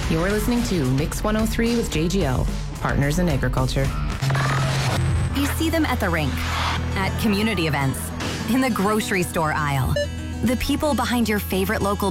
You're listening to Mix 103 with JGL, Partners in Agriculture. You see them at the rink, at community events, in the grocery store aisle. The people behind your favorite local